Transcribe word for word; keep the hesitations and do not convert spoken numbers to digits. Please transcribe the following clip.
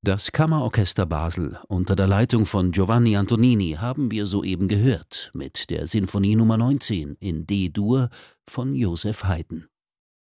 Das Kammerorchester Basel unter der Leitung von Giovanni Antonini haben wir soeben gehört mit der Sinfonie Nummer neunzehn in D-Dur von Joseph Haydn.